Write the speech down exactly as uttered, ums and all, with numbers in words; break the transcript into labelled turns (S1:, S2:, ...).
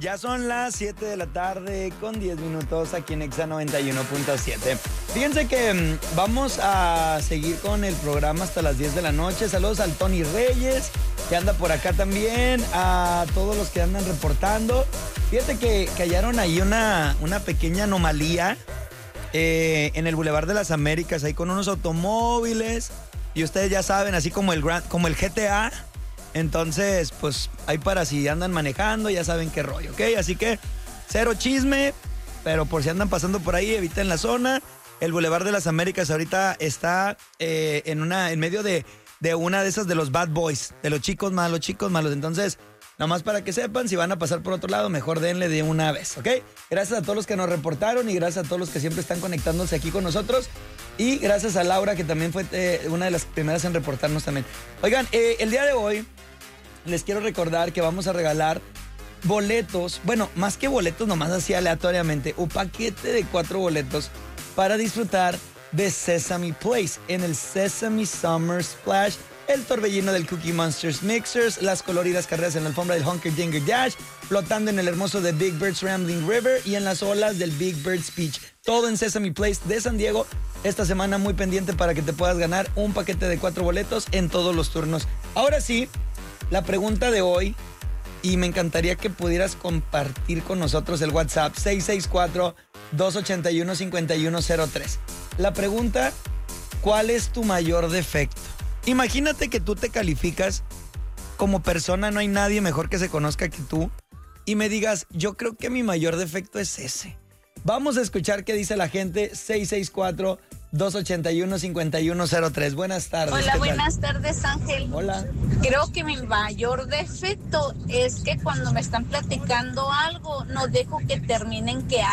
S1: Ya son las siete de la tarde con diez minutos aquí en Exa noventa y uno punto siete. Fíjense que mmm, vamos a seguir con el programa hasta las diez de la noche. Saludos al Tony Reyes, que anda por acá también, a todos los que andan reportando. Fíjate que, que hallaron ahí una, una pequeña anomalía eh, en el Boulevard de las Américas, ahí con unos automóviles. Y ustedes ya saben, así como el, Grand, como el G T A. Entonces, pues, ahí para si andan manejando, ya saben qué rollo, ¿ok? Así que, cero chisme, pero por si andan pasando por ahí, eviten la zona. El Boulevard de las Américas ahorita está eh, en una en medio de, de una de esas de los bad boys, de los chicos malos, chicos malos. Entonces, nomás para que sepan, si van a pasar por otro lado, mejor denle de una vez, ¿ok? Gracias a todos los que nos reportaron y gracias a todos los que siempre están conectándose aquí con nosotros. Y gracias a Laura, que también fue eh, una de las primeras en reportarnos también. Oigan, eh, el día de hoy les quiero recordar que vamos a regalar boletos, bueno, más que boletos, nomás así aleatoriamente, un paquete de cuatro boletos para disfrutar de Sesame Place en el Sesame Summer Splash, el torbellino del Cookie Monsters Mixers, las coloridas carreras en la alfombra del Honker Dinker Dash, flotando en el hermoso de Big Bird's Rambling River y en las olas del Big Bird's Beach. Todo en Sesame Place de San Diego. Esta semana muy pendiente para que te puedas ganar un paquete de cuatro boletos en todos los turnos. Ahora sí, la pregunta de hoy, y me encantaría que pudieras compartir con nosotros el WhatsApp seis seis cuatro, dos ocho uno, cinco uno cero tres. La pregunta, ¿cuál es tu mayor defecto? Imagínate que tú te calificas como persona, no hay nadie mejor que se conozca que tú, y me digas, yo creo que mi mayor defecto es ese. Vamos a escuchar qué dice la gente. Seis seis cuatro, dos ocho uno, cinco uno cero tres. Buenas tardes.
S2: Hola, buenas tardes, Ángel.
S1: Hola.
S2: Creo que mi mayor defecto es que cuando me están platicando algo, no dejo que terminen qué